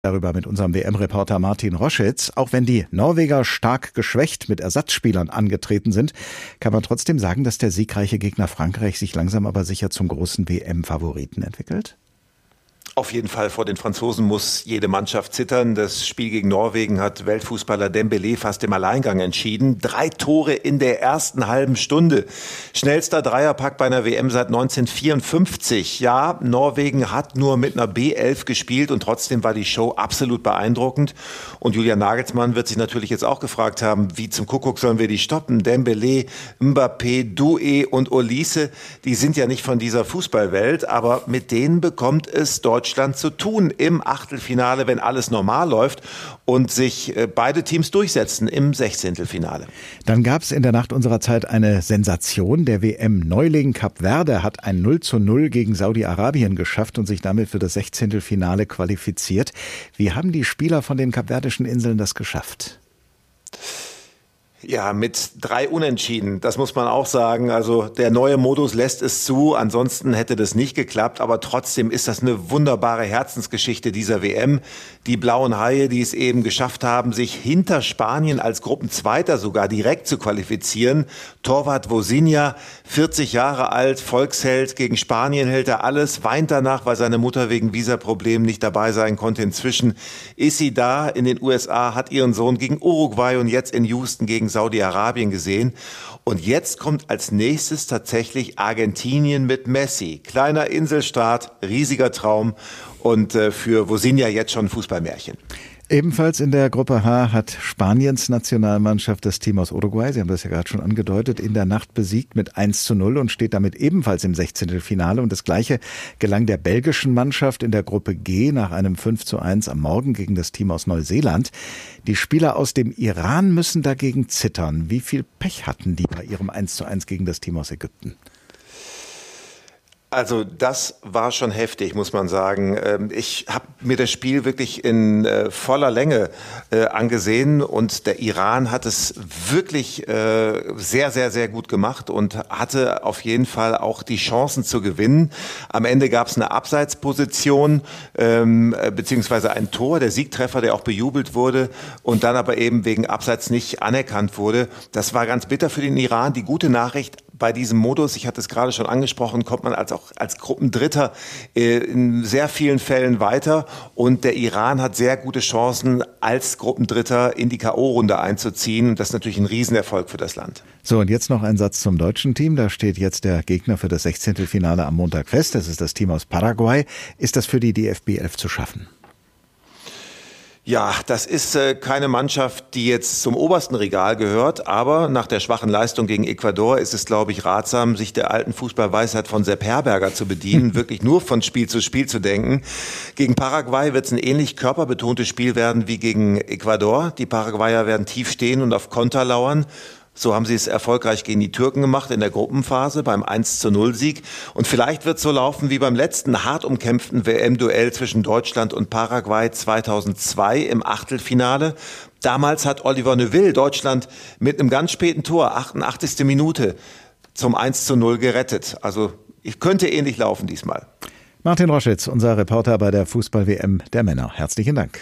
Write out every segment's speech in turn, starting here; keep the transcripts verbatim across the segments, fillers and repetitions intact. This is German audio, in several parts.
Darüber mit unserem W M-Reporter Martin Roschitz. Auch wenn die Norweger stark geschwächt mit Ersatzspielern angetreten sind, kann man trotzdem sagen, dass der siegreiche Gegner Frankreich sich langsam aber sicher zum großen W M-Favoriten entwickelt? Auf jeden Fall, vor den Franzosen muss jede Mannschaft zittern. Das Spiel gegen Norwegen hat Weltfußballer Dembélé fast im Alleingang entschieden. Drei Tore in der ersten halben Stunde. Schnellster Dreierpack bei einer W M seit neunzehnhundertvierundfünfzig. Ja, Norwegen hat nur mit einer B elf gespielt und trotzdem war die Show absolut beeindruckend. Und Julian Nagelsmann wird sich natürlich jetzt auch gefragt haben, wie zum Kuckuck sollen wir die stoppen? Dembélé, Mbappé, Doué und Olise, die sind ja nicht von dieser Fußballwelt, aber mit denen bekommt es Deutschland Deutschland zu tun im Achtelfinale, wenn alles normal läuft und sich beide Teams durchsetzen im Sechzehntelfinale. Dann gab es in der Nacht unserer Zeit eine Sensation. Der W M-Neuling Kap Verde hat ein null zu null gegen Saudi-Arabien geschafft und sich damit für das Sechzehntelfinale qualifiziert. Wie haben die Spieler von den kapverdischen Inseln das geschafft? Ja, mit drei Unentschieden, das muss man auch sagen. Also der neue Modus lässt es zu, ansonsten hätte das nicht geklappt. Aber trotzdem ist das eine wunderbare Herzensgeschichte dieser W M. Die blauen Haie, die es eben geschafft haben, sich hinter Spanien als Gruppenzweiter sogar direkt zu qualifizieren. Torwart Vozinha, vierzig Jahre alt, Volksheld, gegen Spanien hält er alles, weint danach, weil seine Mutter wegen Visaproblemen nicht dabei sein konnte. Inzwischen ist sie da in den U S A, hat ihren Sohn gegen Uruguay und jetzt in Houston gegen Saudi-Arabien gesehen. Und jetzt kommt als nächstes tatsächlich Argentinien mit Messi. Kleiner Inselstaat, riesiger Traum und äh, für Vozinha jetzt schon ein Fußballmärchen. Ebenfalls in der Gruppe H hat Spaniens Nationalmannschaft das Team aus Uruguay, Sie haben das ja gerade schon angedeutet, in der Nacht besiegt mit eins zu null und steht damit ebenfalls im Sechzehntelfinale. Und das Gleiche gelang der belgischen Mannschaft in der Gruppe G nach einem fünf zu eins am Morgen gegen das Team aus Neuseeland. Die Spieler aus dem Iran müssen dagegen zittern. Wie viel Pech hatten die bei ihrem eins zu eins gegen das Team aus Ägypten? Also das war schon heftig, muss man sagen. Ich habe mir das Spiel wirklich in voller Länge angesehen und der Iran hat es wirklich sehr, sehr, sehr gut gemacht und hatte auf jeden Fall auch die Chancen zu gewinnen. Am Ende gab es eine Abseitsposition beziehungsweise ein Tor, der Siegtreffer, der auch bejubelt wurde und dann aber eben wegen Abseits nicht anerkannt wurde. Das war ganz bitter für den Iran. Die gute Nachricht: Bei diesem Modus, ich hatte es gerade schon angesprochen, kommt man als auch als Gruppendritter äh, in sehr vielen Fällen weiter und der Iran hat sehr gute Chancen, als Gruppendritter in die K O-Runde einzuziehen und das ist natürlich ein Riesenerfolg für das Land. So, und jetzt noch ein Satz zum deutschen Team. Da steht jetzt der Gegner für das Sechzehntelfinale am Montag fest. Das ist das Team aus Paraguay. Ist das für die D F B elf zu schaffen? Ja, das ist äh, keine Mannschaft, die jetzt zum obersten Regal gehört, aber nach der schwachen Leistung gegen Ecuador ist es, glaube ich, ratsam, sich der alten Fußballweisheit von Sepp Herberger zu bedienen, wirklich nur von Spiel zu Spiel zu denken. Gegen Paraguay wird es ein ähnlich körperbetontes Spiel werden wie gegen Ecuador. Die Paraguayer werden tief stehen und auf Konter lauern. So haben sie es erfolgreich gegen die Türken gemacht in der Gruppenphase beim eins zu null Sieg. Und vielleicht wird es so laufen wie beim letzten hart umkämpften W M-Duell zwischen Deutschland und Paraguay zweitausendzwei im Achtelfinale. Damals hat Oliver Neuville Deutschland mit einem ganz späten Tor, achtundachtzigste Minute, zum eins zu null gerettet. Also könnte ähnlich laufen diesmal. Martin Roschitz, unser Reporter bei der Fußball-W M der Männer. Herzlichen Dank.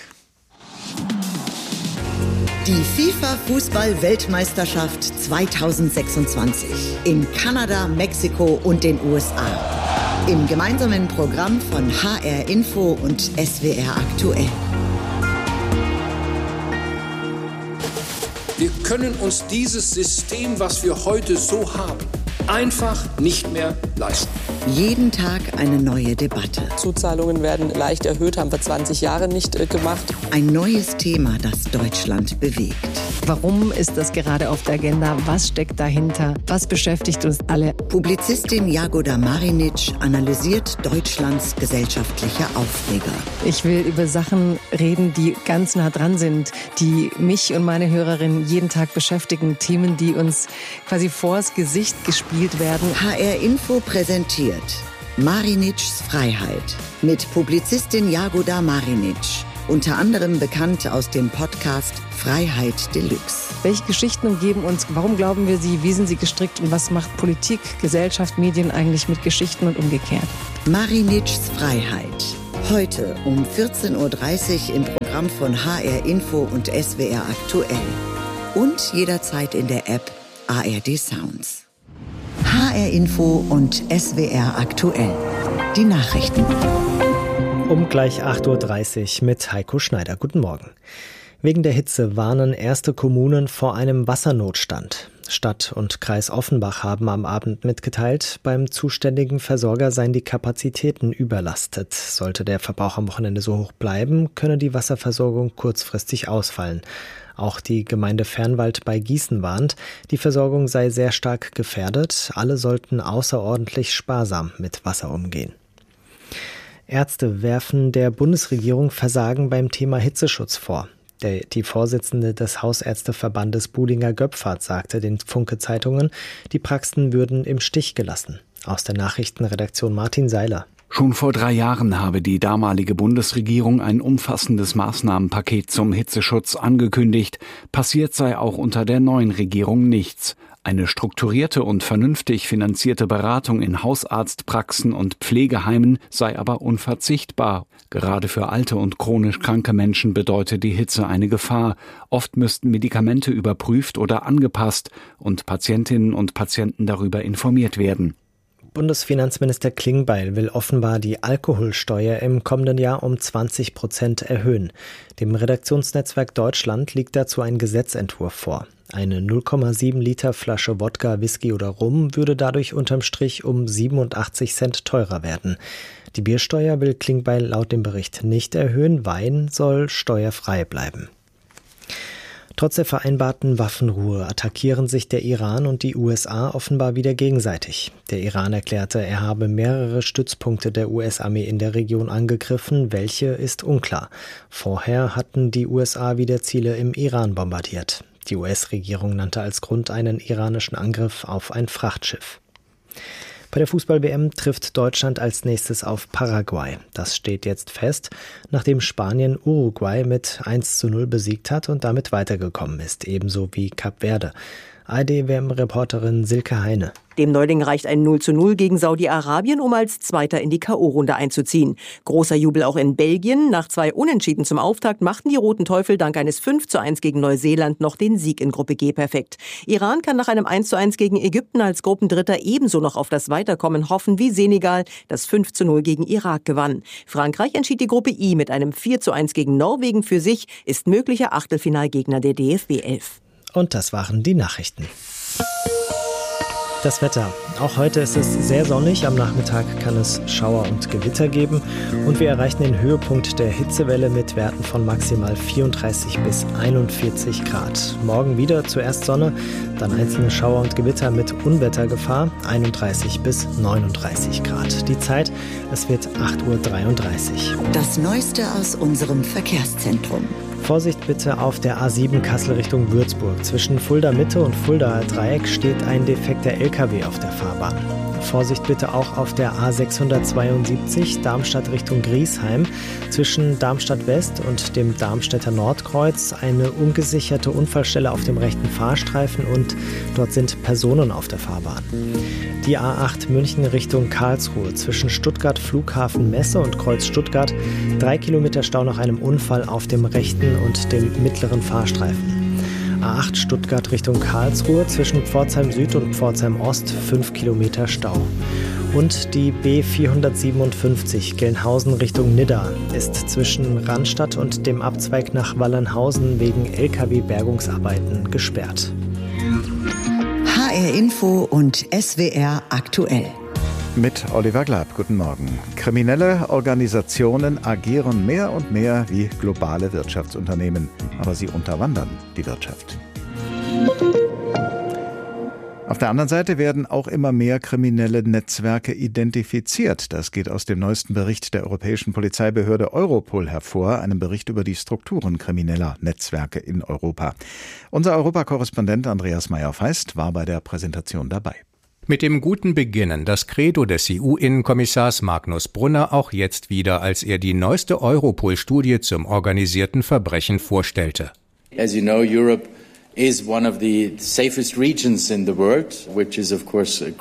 Die FIFA-Fußball-Weltmeisterschaft zweitausendsechsundzwanzig in Kanada, Mexiko und den U S A. Im gemeinsamen Programm von H R Info und S W R aktuell. Wir können uns dieses System, was wir heute so haben, einfach nicht mehr leisten. Jeden Tag eine neue Debatte. Zuzahlungen werden leicht erhöht, haben wir zwanzig Jahre nicht äh, gemacht. Ein neues Thema, das Deutschland bewegt. Warum ist das gerade auf der Agenda? Was steckt dahinter? Was beschäftigt uns alle? Publizistin Jagoda Marinic analysiert Deutschlands gesellschaftliche Aufreger. Ich will über Sachen reden, die ganz nah dran sind, die mich und meine Hörerinnen jeden Tag beschäftigen. Themen, die uns quasi vors Gesicht gespielt werden. H R Info präsentiert Marinics Freiheit mit Publizistin Jagoda Marinic. Unter anderem bekannt aus dem Podcast Freiheit Deluxe. Welche Geschichten umgeben uns? Warum glauben wir sie? Wie sind sie gestrickt? Und was macht Politik, Gesellschaft, Medien eigentlich mit Geschichten und umgekehrt? Marinics Freiheit. Heute um vierzehn Uhr dreißig im Programm von H R Info und S W R Aktuell. Und jederzeit in der App A R D Sounds. H R Info und S W R Aktuell. Die Nachrichten. Um gleich acht Uhr dreißig mit Heiko Schneider. Guten Morgen. Wegen der Hitze warnen erste Kommunen vor einem Wassernotstand. Stadt und Kreis Offenbach haben am Abend mitgeteilt, beim zuständigen Versorger seien die Kapazitäten überlastet. Sollte der Verbrauch am Wochenende so hoch bleiben, könne die Wasserversorgung kurzfristig ausfallen. Auch die Gemeinde Fernwald bei Gießen warnt, die Versorgung sei sehr stark gefährdet. Alle sollten außerordentlich sparsam mit Wasser umgehen. Ärzte werfen der Bundesregierung Versagen beim Thema Hitzeschutz vor. Der, die Vorsitzende des Hausärzteverbandes Buhlinger-Göpfert sagte den Funke-Zeitungen, die Praxen würden im Stich gelassen. Aus der Nachrichtenredaktion Martin Seiler. Schon vor drei Jahren habe die damalige Bundesregierung ein umfassendes Maßnahmenpaket zum Hitzeschutz angekündigt. Passiert sei auch unter der neuen Regierung nichts. Eine strukturierte und vernünftig finanzierte Beratung in Hausarztpraxen und Pflegeheimen sei aber unverzichtbar. Gerade für alte und chronisch kranke Menschen bedeutet die Hitze eine Gefahr. Oft müssten Medikamente überprüft oder angepasst und Patientinnen und Patienten darüber informiert werden. Bundesfinanzminister Klingbeil will offenbar die Alkoholsteuer im kommenden Jahr um zwanzig Prozent erhöhen. Dem Redaktionsnetzwerk Deutschland liegt dazu ein Gesetzentwurf vor. Eine null Komma sieben Liter Flasche Wodka, Whisky oder Rum würde dadurch unterm Strich um siebenundachtzig Cent teurer werden. Die Biersteuer will Klingbeil laut dem Bericht nicht erhöhen. Wein soll steuerfrei bleiben. Trotz der vereinbarten Waffenruhe attackieren sich der Iran und die U S A offenbar wieder gegenseitig. Der Iran erklärte, er habe mehrere Stützpunkte der U S-Armee in der Region angegriffen. Welche ist unklar. Vorher hatten die U S A wieder Ziele im Iran bombardiert. Die U S-Regierung nannte als Grund einen iranischen Angriff auf ein Frachtschiff. Bei der Fußball-W M trifft Deutschland als nächstes auf Paraguay. Das steht jetzt fest, nachdem Spanien Uruguay mit eins zu null besiegt hat und damit weitergekommen ist, ebenso wie Kap Verde. A R D-W M-Reporterin Silke Heine. Dem Neuling reicht ein null zu null gegen Saudi-Arabien, um als Zweiter in die K O-Runde einzuziehen. Großer Jubel auch in Belgien. Nach zwei Unentschieden zum Auftakt machten die Roten Teufel dank eines fünf zu eins gegen Neuseeland noch den Sieg in Gruppe G perfekt. Iran kann nach einem eins zu eins gegen Ägypten als Gruppendritter ebenso noch auf das Weiterkommen hoffen wie Senegal, das fünf zu null gegen Irak gewann. Frankreich entschied die Gruppe I mit einem vier zu eins gegen Norwegen für sich, ist möglicher Achtelfinalgegner der D F B elf. Und das waren die Nachrichten. Das Wetter. Auch heute ist es sehr sonnig. Am Nachmittag kann es Schauer und Gewitter geben. Und wir erreichen den Höhepunkt der Hitzewelle mit Werten von maximal vierunddreißig bis einundvierzig Grad. Morgen wieder zuerst Sonne, dann einzelne Schauer und Gewitter mit Unwettergefahr, einunddreißig bis neununddreißig Grad. Die Zeit, es wird acht Uhr dreiunddreißig. Das Neueste aus unserem Verkehrszentrum. Vorsicht bitte auf der A sieben Kassel Richtung Würzburg. Zwischen Fulda Mitte und Fuldaer Dreieck steht ein defekter L K W auf der Fahrbahn. Vorsicht bitte auch auf der A sechshundertzweiundsiebzig Darmstadt Richtung Griesheim. Zwischen Darmstadt West und dem Darmstädter Nordkreuz eine ungesicherte Unfallstelle auf dem rechten Fahrstreifen und dort sind Personen auf der Fahrbahn. Die A acht München Richtung Karlsruhe zwischen Stuttgart Flughafen Messe und Kreuz Stuttgart. Drei Kilometer Stau nach einem Unfall auf dem rechten und dem mittleren Fahrstreifen. A acht Stuttgart Richtung Karlsruhe zwischen Pforzheim Süd und Pforzheim Ost fünf Kilometer Stau. Und die B vierhundertsiebenundfünfzig Gelnhausen Richtung Nidda ist zwischen Randstadt und dem Abzweig nach Wallernhausen wegen L K W-Bergungsarbeiten gesperrt. H R Info und S W R Aktuell. Mit Oliver Glab, guten Morgen. Kriminelle Organisationen agieren mehr und mehr wie globale Wirtschaftsunternehmen, aber sie unterwandern die Wirtschaft. Auf der anderen Seite werden auch immer mehr kriminelle Netzwerke identifiziert. Das geht aus dem neuesten Bericht der europäischen Polizeibehörde Europol hervor, einem Bericht über die Strukturen krimineller Netzwerke in Europa. Unser Europakorrespondent Andreas Meyer-Feist war bei der Präsentation dabei. Mit dem guten Beginnen, das Credo des E U-Innenkommissars Magnus Brunner auch jetzt wieder, als er die neueste Europol-Studie zum organisierten Verbrechen vorstellte. As you know, Europe is one of the safest regions in the world, which is of course great.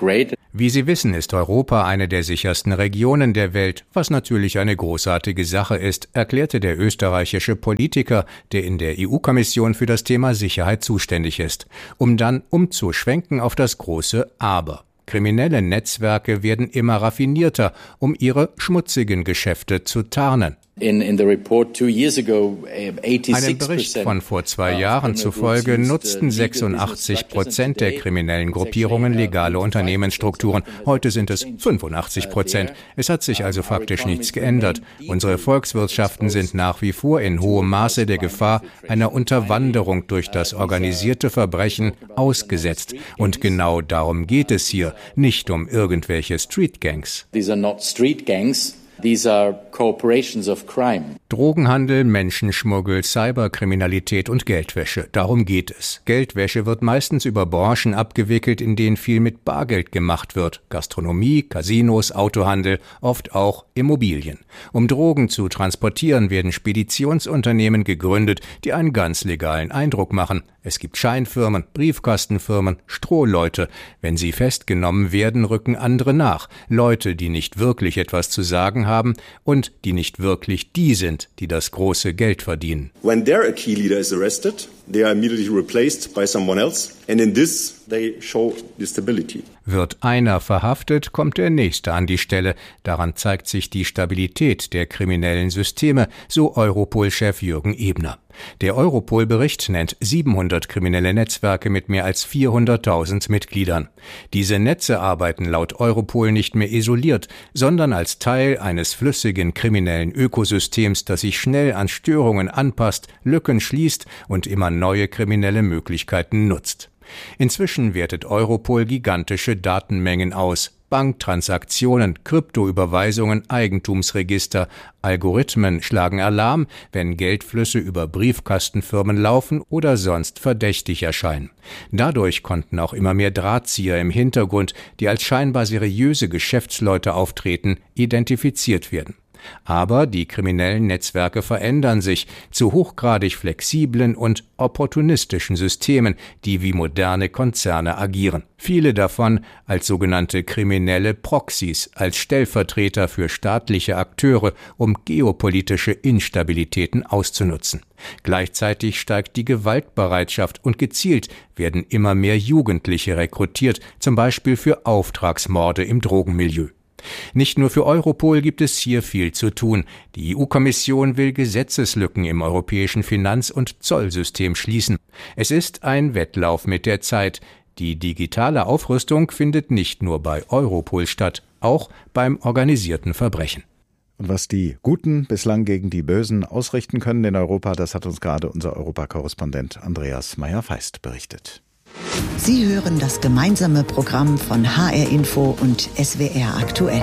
Wie Sie wissen, ist Europa eine der sichersten Regionen der Welt, was natürlich eine großartige Sache ist, erklärte der österreichische Politiker, der in der E U-Kommission für das Thema Sicherheit zuständig ist, um dann umzuschwenken auf das große Aber. Kriminelle Netzwerke werden immer raffinierter, um ihre schmutzigen Geschäfte zu tarnen. In, in the report two years ago, Einem Bericht von vor zwei Jahren zufolge nutzten sechsundachtzig Prozent der kriminellen Gruppierungen legale Unternehmensstrukturen. Heute sind es fünfundachtzig Prozent. Es hat sich also faktisch nichts geändert. Unsere Volkswirtschaften sind nach wie vor in hohem Maße der Gefahr einer Unterwanderung durch das organisierte Verbrechen ausgesetzt. Und genau darum geht es hier, nicht um irgendwelche Streetgangs. These are not street gangs. These are corporations of crime. Drogenhandel, Menschenschmuggel, Cyberkriminalität und Geldwäsche. Darum geht es. Geldwäsche wird meistens über Branchen abgewickelt, in denen viel mit Bargeld gemacht wird. Gastronomie, Casinos, Autohandel, oft auch Immobilien. Um Drogen zu transportieren, werden Speditionsunternehmen gegründet, die einen ganz legalen Eindruck machen. Es gibt Scheinfirmen, Briefkastenfirmen, Strohleute. Wenn sie festgenommen werden, rücken andere nach. Leute, die nicht wirklich etwas zu sagen haben und die nicht wirklich die sind, die das große Geld verdienen. When their key leader is arrested, they are immediately replaced by someone else, and in this they show the stability. Wird einer verhaftet, kommt der Nächste an die Stelle. Daran zeigt sich die Stabilität der kriminellen Systeme, so Europol-Chef Jürgen Ebner. Der Europol-Bericht nennt siebenhundert kriminelle Netzwerke mit mehr als vierhunderttausend Mitgliedern. Diese Netze arbeiten laut Europol nicht mehr isoliert, sondern als Teil eines flüssigen kriminellen Ökosystems, das sich schnell an Störungen anpasst, Lücken schließt und immer neue kriminelle Möglichkeiten nutzt. Inzwischen wertet Europol gigantische Datenmengen aus. Banktransaktionen, Kryptoüberweisungen, Eigentumsregister, Algorithmen schlagen Alarm, wenn Geldflüsse über Briefkastenfirmen laufen oder sonst verdächtig erscheinen. Dadurch konnten auch immer mehr Drahtzieher im Hintergrund, die als scheinbar seriöse Geschäftsleute auftreten, identifiziert werden. Aber die kriminellen Netzwerke verändern sich zu hochgradig flexiblen und opportunistischen Systemen, die wie moderne Konzerne agieren. Viele davon als sogenannte kriminelle Proxys, als Stellvertreter für staatliche Akteure, um geopolitische Instabilitäten auszunutzen. Gleichzeitig steigt die Gewaltbereitschaft und gezielt werden immer mehr Jugendliche rekrutiert, zum Beispiel für Auftragsmorde im Drogenmilieu. Nicht nur für Europol gibt es hier viel zu tun. Die E U-Kommission will Gesetzeslücken im europäischen Finanz- und Zollsystem schließen. Es ist ein Wettlauf mit der Zeit. Die digitale Aufrüstung findet nicht nur bei Europol statt, auch beim organisierten Verbrechen. Und was die Guten bislang gegen die Bösen ausrichten können in Europa, das hat uns gerade unser Europakorrespondent Andreas Meyer-Feist berichtet. Sie hören das gemeinsame Programm von H R Info und S W R aktuell.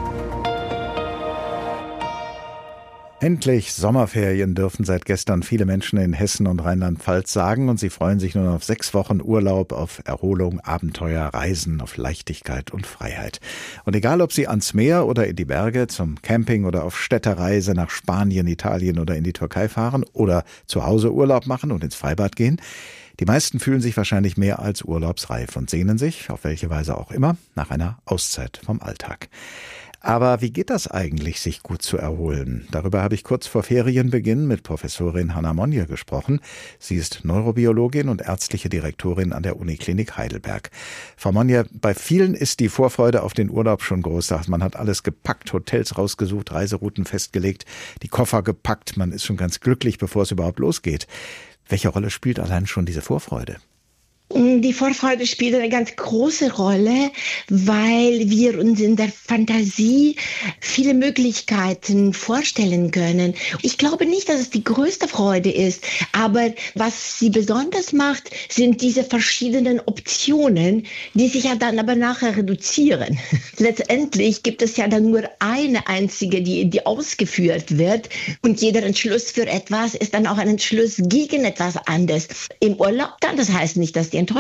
Endlich Sommerferien dürfen seit gestern viele Menschen in Hessen und Rheinland-Pfalz sagen und sie freuen sich nun auf sechs Wochen Urlaub, auf Erholung, Abenteuer, Reisen, auf Leichtigkeit und Freiheit. Und egal, ob sie ans Meer oder in die Berge, zum Camping oder auf Städtereise nach Spanien, Italien oder in die Türkei fahren oder zu Hause Urlaub machen und ins Freibad gehen, die meisten fühlen sich wahrscheinlich mehr als urlaubsreif und sehnen sich, auf welche Weise auch immer, nach einer Auszeit vom Alltag. Aber wie geht das eigentlich, sich gut zu erholen? Darüber habe ich kurz vor Ferienbeginn mit Professorin Hanna Monje gesprochen. Sie ist Neurobiologin und ärztliche Direktorin an der Uniklinik Heidelberg. Frau Monje, bei vielen ist die Vorfreude auf den Urlaub schon groß. Man hat alles gepackt, Hotels rausgesucht, Reiserouten festgelegt, die Koffer gepackt. Man ist schon ganz glücklich, bevor es überhaupt losgeht. Welche Rolle spielt allein schon diese Vorfreude? Die Vorfreude spielt eine ganz große Rolle, weil wir uns in der Fantasie viele Möglichkeiten vorstellen können. Ich glaube nicht, dass es die größte Freude ist, aber was sie besonders macht, sind diese verschiedenen Optionen, die sich ja dann aber nachher reduzieren. Letztendlich gibt es ja dann nur eine einzige, die, die ausgeführt wird, und jeder Entschluss für etwas ist dann auch ein Entschluss gegen etwas anderes. Im Urlaub dann, das heißt nicht, dass die enttäuscht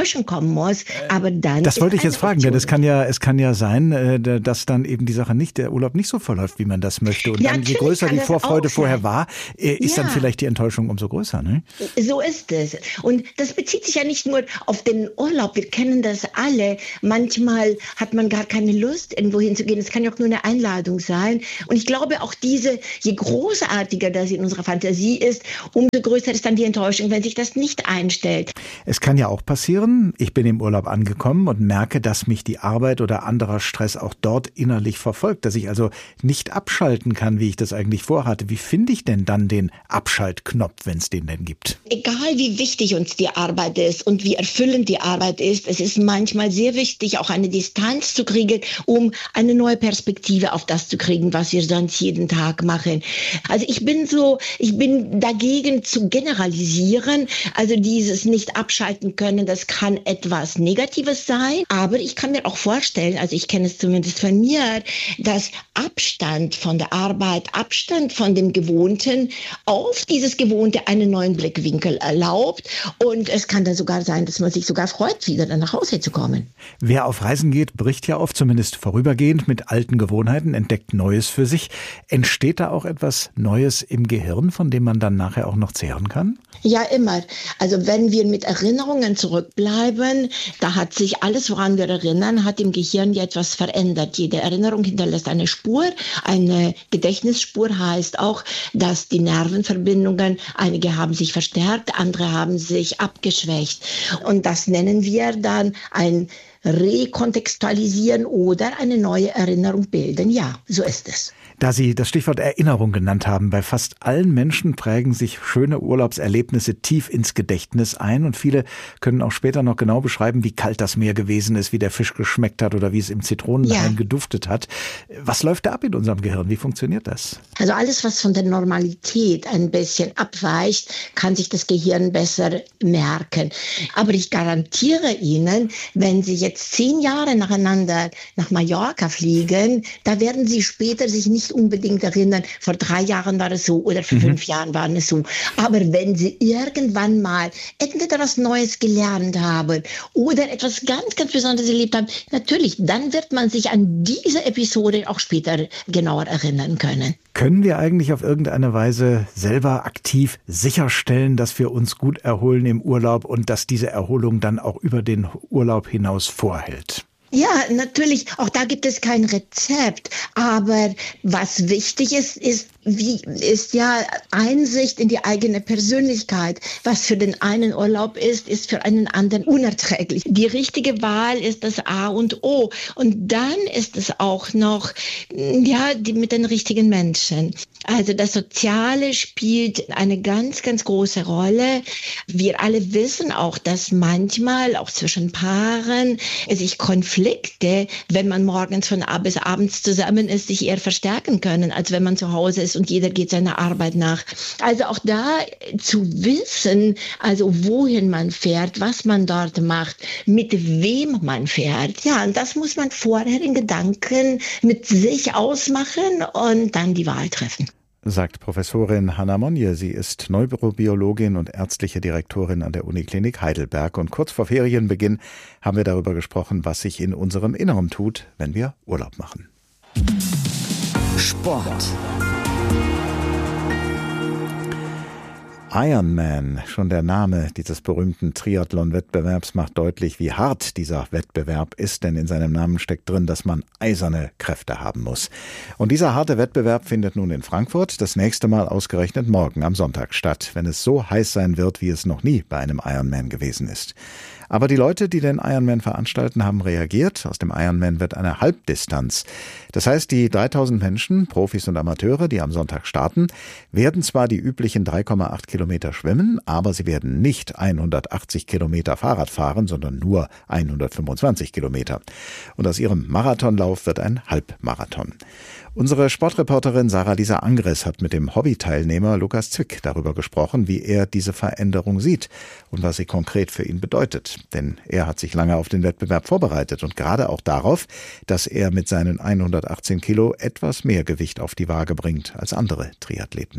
Enttäuschung kommen muss. Aber dann. Das wollte ich jetzt fragen, denn es kann ja, es kann ja sein, dass dann eben die Sache nicht, der Urlaub nicht so verläuft, wie man das möchte. Und ja, dann, je größer die Vorfreude vorher war, ist ja. dann vielleicht die Enttäuschung umso größer, ne? So ist es. Und das bezieht sich ja nicht nur auf den Urlaub. Wir kennen das alle. Manchmal hat man gar keine Lust, irgendwo hinzugehen. Es kann ja auch nur eine Einladung sein. Und ich glaube auch diese, je großartiger das in unserer Fantasie ist, umso größer ist dann die Enttäuschung, wenn sich das nicht einstellt. Es kann ja auch passieren, ich bin im Urlaub angekommen und merke, dass mich die Arbeit oder anderer Stress auch dort innerlich verfolgt, dass ich also nicht abschalten kann, wie ich das eigentlich vorhatte. Wie finde ich denn dann den Abschaltknopf, wenn es den denn gibt? Egal wie wichtig uns die Arbeit ist und wie erfüllend die Arbeit ist, es ist manchmal sehr wichtig, auch eine Distanz zu kriegen, um eine neue Perspektive auf das zu kriegen, was wir sonst jeden Tag machen. Also ich bin so, ich bin dagegen zu generalisieren, also dieses nicht abschalten können, das kann etwas Negatives sein, aber ich kann mir auch vorstellen, also ich kenne es zumindest von mir, dass Abstand von der Arbeit, Abstand von dem Gewohnten auf dieses Gewohnte einen neuen Blickwinkel erlaubt und es kann dann sogar sein, dass man sich sogar freut, wieder dann nach Hause zu kommen. Wer auf Reisen geht, bricht ja oft, zumindest vorübergehend, mit alten Gewohnheiten, entdeckt Neues für sich. Entsteht da auch etwas Neues im Gehirn, von dem man dann nachher auch noch zehren kann? Ja, immer. Also wenn wir mit Erinnerungen zurückbleiben, da hat sich alles, woran wir erinnern, hat im Gehirn ja etwas verändert. Jede Erinnerung hinterlässt eine Spur. Eine Gedächtnisspur heißt auch, dass die Nervenverbindungen, einige haben sich verstärkt, andere haben sich abgeschwächt. Und das nennen wir dann ein Rekontextualisieren oder eine neue Erinnerung bilden. Ja, so ist es. Da Sie das Stichwort Erinnerung genannt haben, bei fast allen Menschen prägen sich schöne Urlaubserlebnisse tief ins Gedächtnis ein und viele können auch später noch genau beschreiben, wie kalt das Meer gewesen ist, wie der Fisch geschmeckt hat oder wie es im Zitronenhain ja. geduftet hat. Was läuft da ab in unserem Gehirn? Wie funktioniert das? Also alles, was von der Normalität ein bisschen abweicht, kann sich das Gehirn besser merken. Aber ich garantiere Ihnen, wenn Sie jetzt zehn Jahre nacheinander nach Mallorca fliegen, da werden Sie später sich nicht unbedingt erinnern, vor drei Jahren war es so oder vor mhm. fünf Jahren war es so. Aber wenn Sie irgendwann mal entweder was Neues gelernt haben oder etwas ganz, ganz Besonderes erlebt haben, natürlich, dann wird man sich an diese Episode auch später genauer erinnern können. Können wir eigentlich auf irgendeine Weise selber aktiv sicherstellen, dass wir uns gut erholen im Urlaub und dass diese Erholung dann auch über den Urlaub hinaus vorhält? Ja, natürlich. Auch da gibt es kein Rezept. Aber was wichtig ist, ist, wie, ist ja Einsicht in die eigene Persönlichkeit. Was für den einen Urlaub ist, ist für einen anderen unerträglich. Die richtige Wahl ist das A und O. Und dann ist es auch noch, ja, die, mit den richtigen Menschen. Also das Soziale spielt eine ganz, ganz große Rolle. Wir alle wissen auch, dass manchmal auch zwischen Paaren sich Konflikte, wenn man morgens von A bis abends zusammen ist, sich eher verstärken können, als wenn man zu Hause ist und jeder geht seiner Arbeit nach. Also auch da zu wissen, also wohin man fährt, was man dort macht, mit wem man fährt. Ja, und das muss man vorher in Gedanken mit sich ausmachen und dann die Wahl treffen. Sagt Professorin Hanna Monje. Sie ist Neurobiologin und ärztliche Direktorin an der Uniklinik Heidelberg. Und kurz vor Ferienbeginn haben wir darüber gesprochen, was sich in unserem Inneren tut, wenn wir Urlaub machen. Sport. Ironman, schon der Name dieses berühmten Triathlon-Wettbewerbs macht deutlich, wie hart dieser Wettbewerb ist, denn in seinem Namen steckt drin, dass man eiserne Kräfte haben muss. Und dieser harte Wettbewerb findet nun in Frankfurt das nächste Mal ausgerechnet morgen am Sonntag statt, wenn es so heiß sein wird, wie es noch nie bei einem Ironman gewesen ist. Aber die Leute, die den Ironman veranstalten, haben reagiert. Aus dem Ironman wird eine Halbdistanz. Das heißt, die dreitausend Menschen, Profis und Amateure, die am Sonntag starten, werden zwar die üblichen drei Komma acht Kilometer schwimmen, aber sie werden nicht hundertachtzig Kilometer Fahrrad fahren, sondern nur hundertfünfundzwanzig Kilometer. Und aus ihrem Marathonlauf wird ein Halbmarathon. Unsere Sportreporterin Sarah-Lisa Angres hat mit dem Hobbyteilnehmer Lukas Zwick darüber gesprochen, wie er diese Veränderung sieht und was sie konkret für ihn bedeutet. Denn er hat sich lange auf den Wettbewerb vorbereitet und gerade auch darauf, dass er mit seinen hundertachtzehn Kilo etwas mehr Gewicht auf die Waage bringt als andere Triathleten.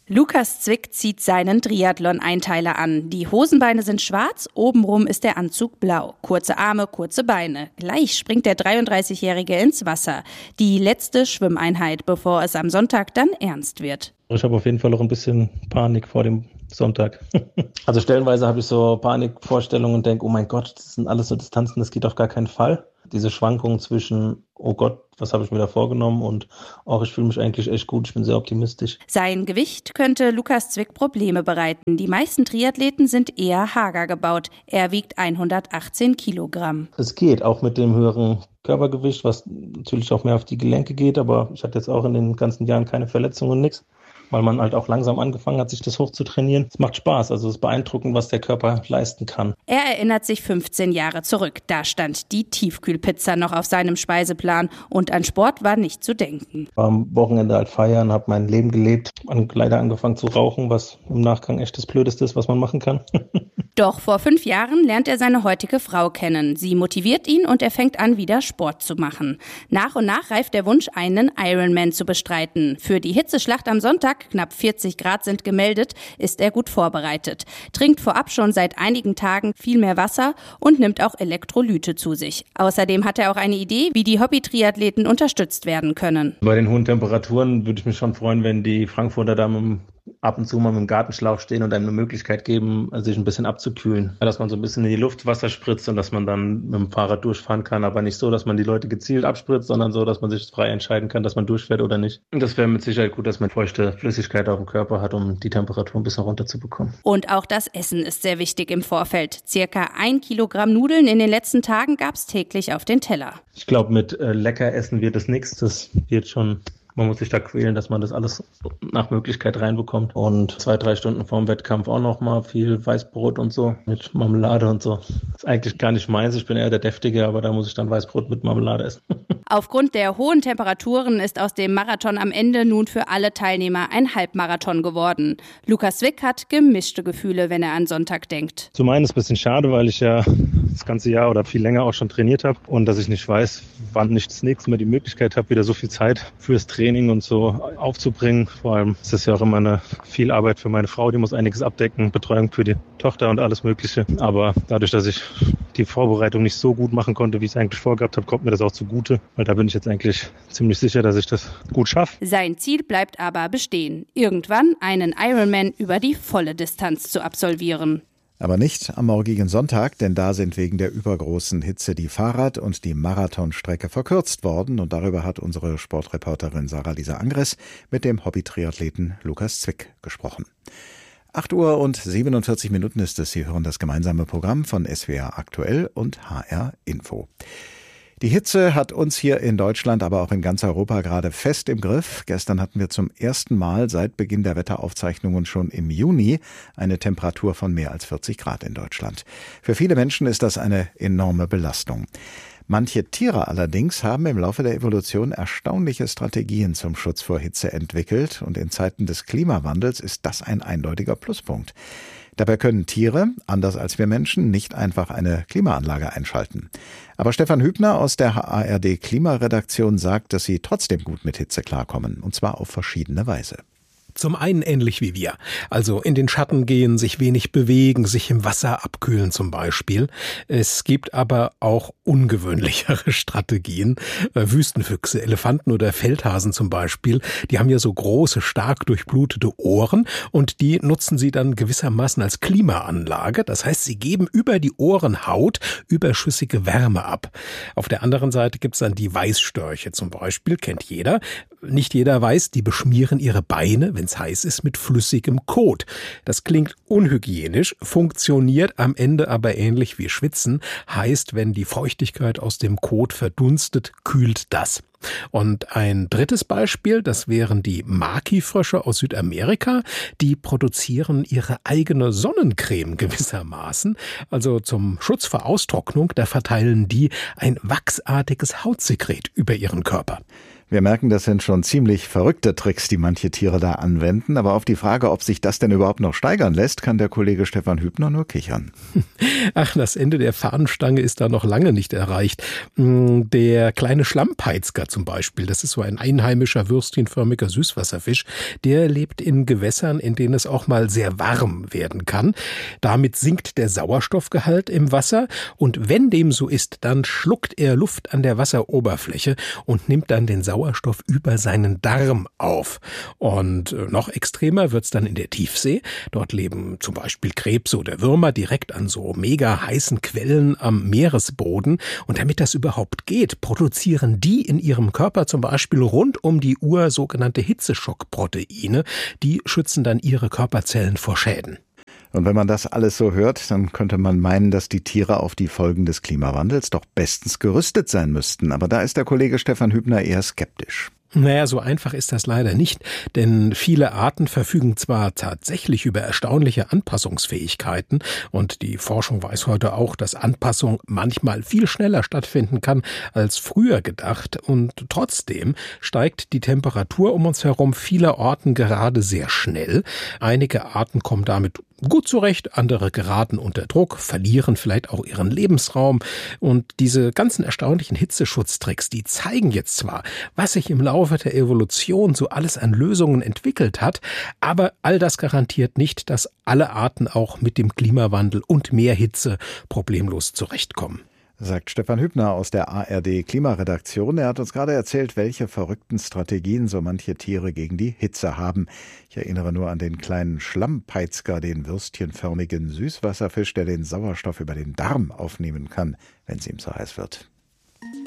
Lukas Zwick zieht seinen Triathlon-Einteiler an. Die Hosenbeine sind schwarz, obenrum ist der Anzug blau. Kurze Arme, kurze Beine. Gleich springt der dreiunddreißigjährige ins Wasser. Die letzte Schwimmeinheit, bevor es am Sonntag dann ernst wird. Ich habe auf jeden Fall auch ein bisschen Panik vor dem Sonntag. Also stellenweise habe ich so Panikvorstellungen und denke, oh mein Gott, das sind alles so Distanzen, das geht auf gar keinen Fall. Diese Schwankungen zwischen, oh Gott, was habe ich mir da vorgenommen und auch ich fühle mich eigentlich echt gut, ich bin sehr optimistisch. Sein Gewicht könnte Lukas Zwick Probleme bereiten. Die meisten Triathleten sind eher hager gebaut. Er wiegt hundertachtzehn Kilogramm. Es geht, auch mit dem höheren Körpergewicht, was natürlich auch mehr auf die Gelenke geht, aber ich hatte jetzt auch in den ganzen Jahren keine Verletzungen und nichts, weil man halt auch langsam angefangen hat, sich das hoch zu trainieren. Es macht Spaß, also es ist beeindruckend, was der Körper leisten kann. Er erinnert sich fünfzehn Jahre zurück. Da stand die Tiefkühlpizza noch auf seinem Speiseplan und an Sport war nicht zu denken. War am Wochenende halt feiern, habe mein Leben gelebt, leider angefangen zu rauchen, was im Nachgang echt das Blödeste ist, was man machen kann. Doch vor fünf Jahren lernt er seine heutige Frau kennen. Sie motiviert ihn und er fängt an, wieder Sport zu machen. Nach und nach reift der Wunsch, einen Ironman zu bestreiten. Für die Hitzeschlacht am Sonntag, knapp vierzig Grad sind gemeldet, ist er gut vorbereitet. Trinkt vorab schon seit einigen Tagen viel mehr Wasser und nimmt auch Elektrolyte zu sich. Außerdem hat er auch eine Idee, wie die Hobby-Triathleten unterstützt werden können. Bei den hohen Temperaturen würde ich mich schon freuen, wenn die Frankfurter da mit dem ab und zu mal mit dem Gartenschlauch stehen und einem eine Möglichkeit geben, sich ein bisschen abzukühlen. Dass man so ein bisschen in die Luft Wasser spritzt und dass man dann mit dem Fahrrad durchfahren kann, aber nicht so, dass man die Leute gezielt abspritzt, sondern so, dass man sich frei entscheiden kann, dass man durchfährt oder nicht. Und das wäre mit Sicherheit gut, dass man feuchte Flüssigkeit auf dem Körper hat, um die Temperatur ein bisschen runterzubekommen. Und auch das Essen ist sehr wichtig im Vorfeld. Circa ein Kilogramm Nudeln in den letzten Tagen gab es täglich auf den Teller. Ich glaube, mit äh, lecker essen wird es nichts. Das wird schon... Man muss sich da quälen, dass man das alles nach Möglichkeit reinbekommt. Und zwei, drei Stunden vorm Wettkampf auch noch mal viel Weißbrot und so mit Marmelade und so. Das ist eigentlich gar nicht meins. Ich bin eher der Deftige, aber da muss ich dann Weißbrot mit Marmelade essen. Aufgrund der hohen Temperaturen ist aus dem Marathon am Ende nun für alle Teilnehmer ein Halbmarathon geworden. Lukas Zwick hat gemischte Gefühle, wenn er an Sonntag denkt. Zum einen ist es ein bisschen schade, weil ich ja das ganze Jahr oder viel länger auch schon trainiert habe und dass ich nicht weiß, wann ich das nächste Mal die Möglichkeit habe, wieder so viel Zeit fürs Training Training und so aufzubringen. Vor allem ist es ja auch immer eine viel Arbeit für meine Frau, die muss einiges abdecken, Betreuung für die Tochter und alles Mögliche. Aber dadurch, dass ich die Vorbereitung nicht so gut machen konnte, wie ich es eigentlich vorgehabt habe, kommt mir das auch zugute, weil da bin ich jetzt eigentlich ziemlich sicher, dass ich das gut schaffe. Sein Ziel bleibt aber bestehen, irgendwann einen Ironman über die volle Distanz zu absolvieren. Aber nicht am morgigen Sonntag, denn da sind wegen der übergroßen Hitze die Fahrrad- und die Marathonstrecke verkürzt worden. Und darüber hat unsere Sportreporterin Sarah-Lisa Angres mit dem Hobby-Triathleten Lukas Zwick gesprochen. acht Uhr und siebenundvierzig Minuten ist es. Sie hören das gemeinsame Programm von S W R Aktuell und H R Info. Die Hitze hat uns hier in Deutschland, aber auch in ganz Europa gerade fest im Griff. Gestern hatten wir zum ersten Mal seit Beginn der Wetteraufzeichnungen schon im Juni eine Temperatur von mehr als vierzig Grad in Deutschland. Für viele Menschen ist das eine enorme Belastung. Manche Tiere allerdings haben im Laufe der Evolution erstaunliche Strategien zum Schutz vor Hitze entwickelt und in Zeiten des Klimawandels ist das ein eindeutiger Pluspunkt. Dabei können Tiere, anders als wir Menschen, nicht einfach eine Klimaanlage einschalten. Aber Stefan Hübner aus der A R D-Klimaredaktion sagt, dass sie trotzdem gut mit Hitze klarkommen, und zwar auf verschiedene Weise. Zum einen ähnlich wie wir, also in den Schatten gehen, sich wenig bewegen, sich im Wasser abkühlen zum Beispiel. Es gibt aber auch ungewöhnlichere Strategien. Wüstenfüchse, Elefanten oder Feldhasen zum Beispiel, die haben ja so große, stark durchblutete Ohren und die nutzen sie dann gewissermaßen als Klimaanlage. Das heißt, sie geben über die Ohrenhaut überschüssige Wärme ab. Auf der anderen Seite gibt's dann die Weißstörche zum Beispiel, kennt jeder. Nicht jeder weiß, die beschmieren ihre Beine, wenn es heiß ist, mit flüssigem Kot. Das klingt unhygienisch, funktioniert am Ende aber ähnlich wie Schwitzen. Heißt, wenn die Feuchtigkeit aus dem Kot verdunstet, kühlt das. Und ein drittes Beispiel, das wären die Maki-Frösche aus Südamerika. Die produzieren ihre eigene Sonnencreme gewissermaßen. Also zum Schutz vor Austrocknung, da verteilen die ein wachsartiges Hautsekret über ihren Körper. Wir merken, das sind schon ziemlich verrückte Tricks, die manche Tiere da anwenden. Aber auf die Frage, ob sich das denn überhaupt noch steigern lässt, kann der Kollege Stefan Hübner nur kichern. Ach, das Ende der Fahnenstange ist da noch lange nicht erreicht. Der kleine Schlammpeitzger zum Beispiel, das ist so ein einheimischer würstchenförmiger Süßwasserfisch, der lebt in Gewässern, in denen es auch mal sehr warm werden kann. Damit sinkt der Sauerstoffgehalt im Wasser und wenn dem so ist, dann schluckt er Luft an der Wasseroberfläche und nimmt dann den Sauerstoff über seinen Darm auf. Und noch extremer wird's dann in der Tiefsee. Dort leben zum Beispiel Krebse oder Würmer direkt an so mega heißen Quellen am Meeresboden. Und damit das überhaupt geht, produzieren die in ihrem Körper zum Beispiel rund um die Uhr sogenannte Hitzeschockproteine. Die schützen dann ihre Körperzellen vor Schäden. Und wenn man das alles so hört, dann könnte man meinen, dass die Tiere auf die Folgen des Klimawandels doch bestens gerüstet sein müssten. Aber da ist der Kollege Stefan Hübner eher skeptisch. Naja, so einfach ist das leider nicht, denn viele Arten verfügen zwar tatsächlich über erstaunliche Anpassungsfähigkeiten und die Forschung weiß heute auch, dass Anpassung manchmal viel schneller stattfinden kann als früher gedacht und trotzdem steigt die Temperatur um uns herum vieler Orten gerade sehr schnell. Einige Arten kommen damit gut zurecht, andere geraten unter Druck, verlieren vielleicht auch ihren Lebensraum. Und diese ganzen erstaunlichen Hitzeschutztricks, die zeigen jetzt zwar, was sich im Laufe der Evolution so alles an Lösungen entwickelt hat, aber all das garantiert nicht, dass alle Arten auch mit dem Klimawandel und mehr Hitze problemlos zurechtkommen. Sagt Stefan Hübner aus der A R D-Klimaredaktion. Er hat uns gerade erzählt, welche verrückten Strategien so manche Tiere gegen die Hitze haben. Ich erinnere nur an den kleinen Schlammpeitzger, den würstchenförmigen Süßwasserfisch, der den Sauerstoff über den Darm aufnehmen kann, wenn es ihm zu heiß wird.